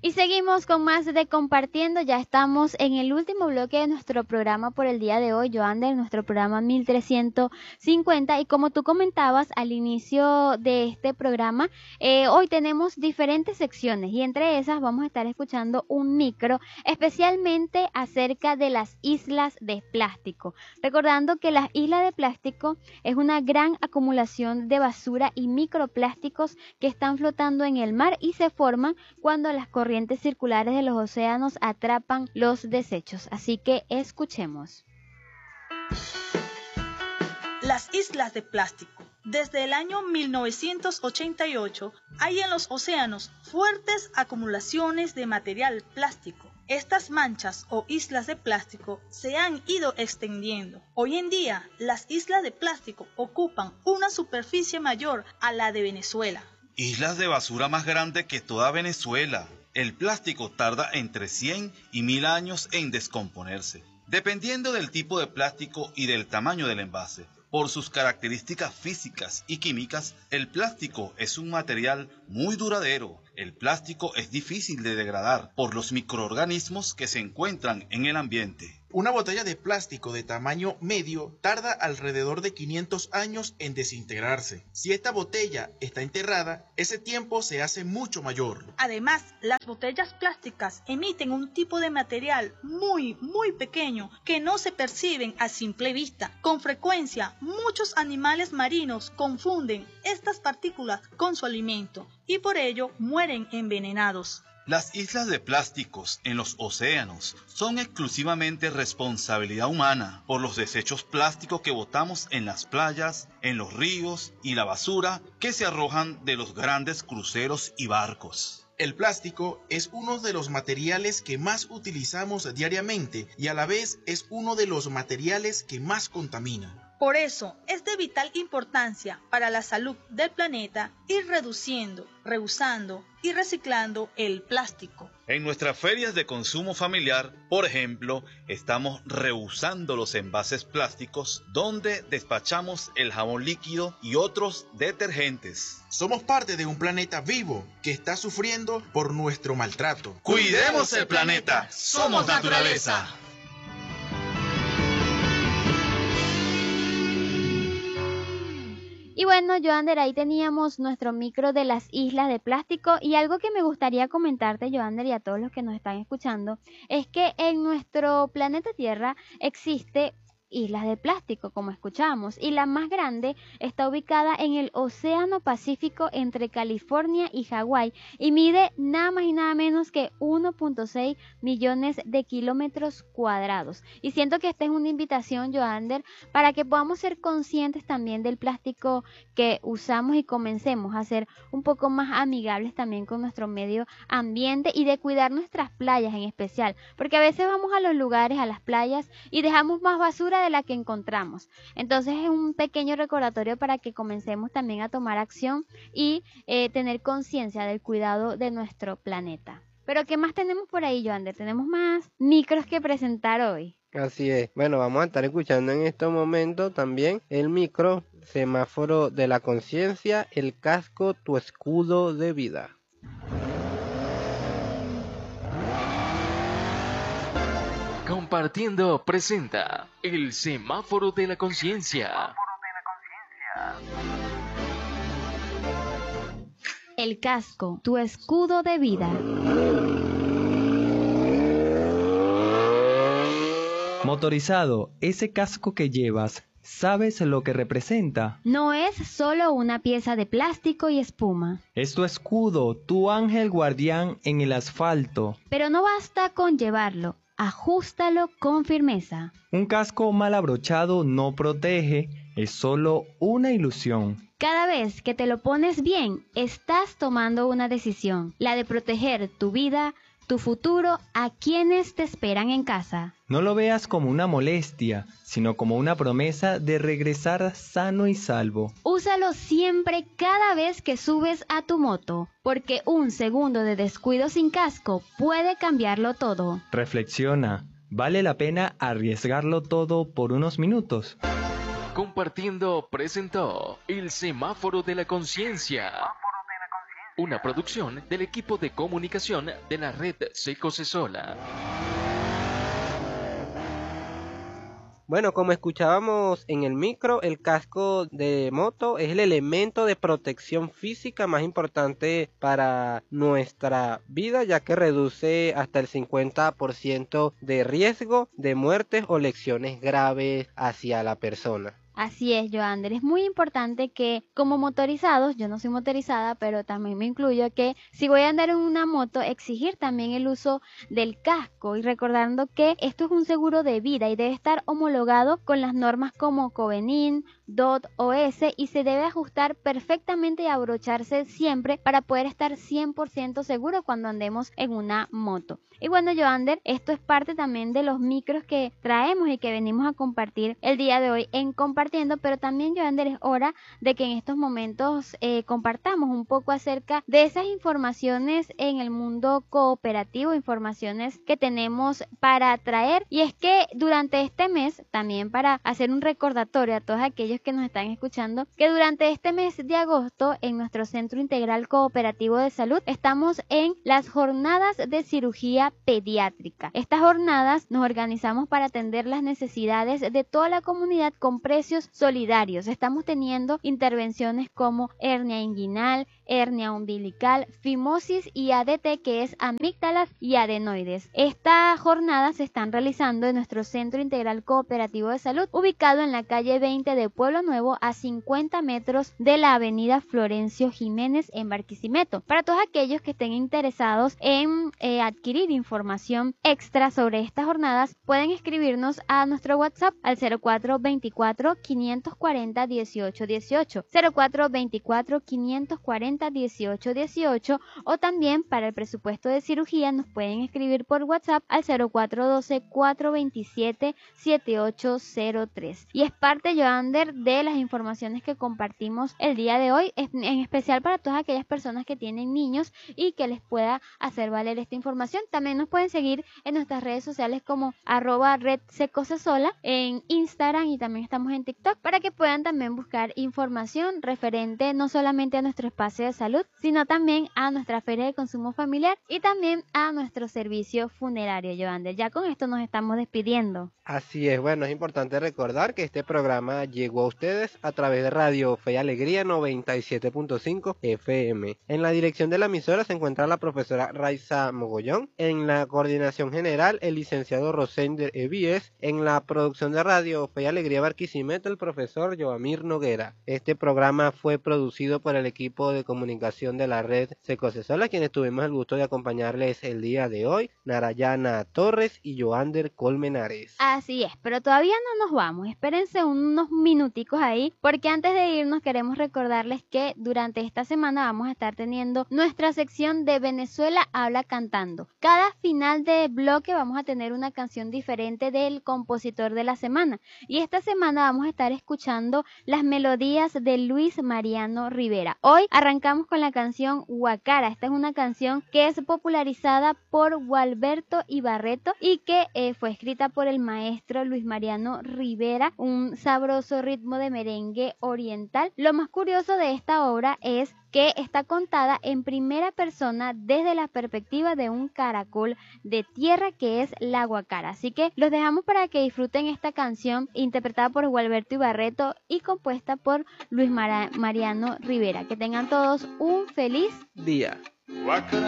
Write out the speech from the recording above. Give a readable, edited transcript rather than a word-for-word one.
Y seguimos con más de Compartiendo. Ya estamos en el último bloque de nuestro programa por el día de hoy, Joander, nuestro programa 1350. Y como tú comentabas al inicio de este programa, hoy tenemos diferentes secciones y entre esas vamos a estar escuchando un micro especialmente acerca de las islas de plástico. Recordando que las islas de plástico es una gran acumulación de basura y microplásticos que están flotando en el mar y se forman cuando las corrientes circulares de los océanos atrapan los desechos. Así que escuchemos. Las islas de plástico. Desde el año 1988 hay en los océanos fuertes acumulaciones de material plástico. Estas manchas o islas de plástico se han ido extendiendo. Hoy en día, las islas de plástico ocupan una superficie mayor a la de Venezuela. Islas de basura más grandes que toda Venezuela. El plástico tarda entre 100 y 1000 años en descomponerse, dependiendo del tipo de plástico y del tamaño del envase. Por sus características físicas y químicas, el plástico es un material muy duradero. El plástico es difícil de degradar por los microorganismos que se encuentran en el ambiente. Una botella de plástico de tamaño medio tarda alrededor de 500 años en desintegrarse. Si esta botella está enterrada, ese tiempo se hace mucho mayor. Además, las botellas plásticas emiten un tipo de material muy pequeño que no se perciben a simple vista. Con frecuencia, muchos animales marinos confunden estas partículas con su alimento y por ello mueren envenenados. Las islas de plásticos en los océanos son exclusivamente responsabilidad humana por los desechos plásticos que botamos en las playas, en los ríos y la basura que se arrojan de los grandes cruceros y barcos. El plástico es uno de los materiales que más utilizamos diariamente y a la vez es uno de los materiales que más contamina. Por eso es de vital importancia para la salud del planeta ir reduciendo, reusando y reciclando el plástico. En nuestras ferias de consumo familiar, por ejemplo, estamos reusando los envases plásticos donde despachamos el jabón líquido y otros detergentes. Somos parte de un planeta vivo que está sufriendo por nuestro maltrato. ¡Cuidemos el planeta! ¡Somos naturaleza! Y bueno, Joander, ahí teníamos nuestro micro de las islas de plástico y algo que me gustaría comentarte, Joander, y a todos los que nos están escuchando, es que en nuestro planeta Tierra existe islas de plástico, como escuchamos, y la más grande está ubicada en el Océano Pacífico entre California y Hawái y mide nada más y nada menos que 1.6 millones de kilómetros cuadrados. Y siento que esta es una invitación, Joander, para que podamos ser conscientes también del plástico que usamos y comencemos a ser un poco más amigables también con nuestro medio ambiente y de cuidar nuestras playas en especial, porque a veces vamos a los lugares, a las playas y dejamos más basura de la que encontramos. Entonces es un pequeño recordatorio para que comencemos también a tomar acción y tener conciencia del cuidado de nuestro planeta. Pero ¿qué más tenemos por ahí, Joander? Tenemos más micros que presentar hoy. Así es. Bueno, vamos a estar escuchando en estos momentos también el micro semáforo de la conciencia, el casco, tu escudo de vida. Compartiendo presenta el semáforo de la conciencia. El casco, tu escudo de vida. Motorizado, ese casco que llevas, ¿sabes lo que representa? No es solo una pieza de plástico y espuma. Es tu escudo, tu ángel guardián en el asfalto. Pero no basta con llevarlo. Ajústalo con firmeza. Un casco mal abrochado no protege, es solo una ilusión. Cada vez que te lo pones bien, estás tomando una decisión, la de proteger tu vida, tu futuro, a quienes te esperan en casa. No lo veas como una molestia, sino como una promesa de regresar sano y salvo. Úsalo siempre cada vez que subes a tu moto, porque un segundo de descuido sin casco puede cambiarlo todo. Reflexiona, ¿vale la pena arriesgarlo todo por unos minutos? Compartiendo presentó el semáforo de la conciencia. una producción del equipo de comunicación de la red Secosesola. Bueno, como escuchábamos en el micro, el casco de moto es el elemento de protección física más importante para nuestra vida, ya que reduce hasta el 50% de riesgo de muertes o lesiones graves hacia la persona. Así es, Joander. Es muy importante que como motorizados, yo no soy motorizada, pero también me incluyo que si voy a andar en una moto, exigir también el uso del casco y recordando que esto es un seguro de vida y debe estar homologado con las normas como Covenin, DOT, OS y se debe ajustar perfectamente y abrocharse siempre para poder estar 100% seguro cuando andemos en una moto. Y bueno, Joander, esto es parte también de los micros que traemos y que venimos a compartir el día de hoy en Compartiendo, pero también, Joander, es hora de que en estos momentos compartamos un poco acerca de esas informaciones en el mundo cooperativo, informaciones que tenemos para traer. Y es que durante este mes, también para hacer un recordatorio a todos aquellos que nos están escuchando, que durante este mes de agosto en nuestro Centro Integral Cooperativo de Salud estamos en las jornadas de cirugía pediátrica. Estas jornadas nos organizamos para atender las necesidades de toda la comunidad con precios solidarios. Estamos teniendo intervenciones como hernia inguinal, hernia umbilical, fimosis y ADT, que es amígdalas y adenoides. Estas jornadas se están realizando en nuestro Centro Integral Cooperativo de Salud, ubicado en la calle 20 de Pueblo Nuevo, a 50 metros de la avenida Florencio Jiménez en Barquisimeto. Para todos aquellos que estén interesados en adquirir información extra sobre estas jornadas, pueden escribirnos a nuestro WhatsApp al 0424-540-1818, 0424-540-1818, o también para el presupuesto de cirugía nos pueden escribir por WhatsApp al 0412-427-7803. Y es parte, Joander, de las informaciones que compartimos el día de hoy, en especial para todas aquellas personas que tienen niños y que les pueda hacer valer esta información. También nos pueden seguir en nuestras redes sociales como @redsecosesola en Instagram, y también estamos en TikTok para que puedan también buscar información referente no solamente a nuestro espacio de salud, sino también a nuestra feria de consumo familiar y también a nuestro servicio funerario, Joander. Ya con esto nos estamos despidiendo. Así es, bueno, es importante recordar que este programa llegó a ustedes a través de Radio Fe y Alegría 97.5 FM. En la dirección de la emisora se encuentra la profesora Raiza Mogollón, en la coordinación general el licenciado Rosender Evíes, en la producción de Radio Fe y Alegría Barquisimeto el profesor Joamir Noguera. Este programa fue producido por el equipo de comunicación de la red Secosesola, quienes tuvimos el gusto de acompañarles el día de hoy, Narayana Torres y Joander Colmenares. Así es, pero todavía no nos vamos, espérense unos minuticos ahí, porque antes de irnos queremos recordarles que durante esta semana vamos a estar teniendo nuestra sección de Venezuela Habla Cantando. Cada final de bloque vamos a tener una canción diferente del compositor de la semana, y esta semana vamos a estar escuchando las melodías de Luis Mariano Rivera. Hoy arrancamos con la canción Guacara. Esta es una canción que es popularizada por Gualberto Ibarreto y que fue escrita por el maestro Luis Mariano Rivera, un sabroso ritmo de merengue oriental. Lo más curioso de esta obra es que está contada en primera persona desde la perspectiva de un caracol de tierra que es la guacara. Así que los dejamos para que disfruten esta canción interpretada por Gualberto Ibarreto y compuesta por Luis Mariano Rivera. Que tengan todos un feliz día.